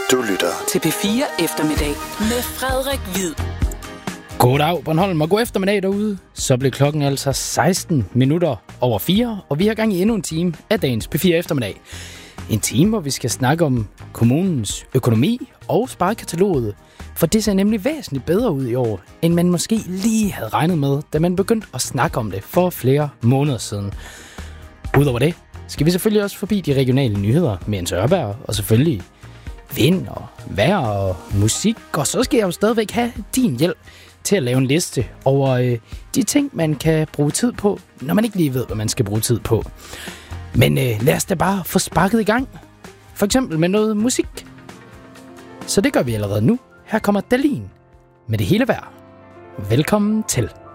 Du lytter til P4 Eftermiddag med Frederik Hvid. Goddag Bornholm, og god eftermiddag derude. Så blev klokken altså 4:16, og vi har gang i endnu en time af dagens P4 Eftermiddag. En time, hvor vi skal snakke om kommunens økonomi og sparekataloget, for det ser nemlig væsentligt bedre ud i år, end man måske lige havde regnet med, da man begyndte at snakke om det for flere måneder siden. Udover det skal vi selvfølgelig også forbi de regionale nyheder med Jens Ørberg, og selvfølgelig vind og vejr og musik, og så skal jeg jo stadigvæk have din hjælp til at lave en liste over de ting, man kan bruge tid på, når man ikke lige ved, hvad man skal bruge tid på. Men lad os da bare få sparket i gang. For eksempel med noget musik. Så det gør vi allerede nu. Her kommer Dalin med det hele værd. Velkommen til.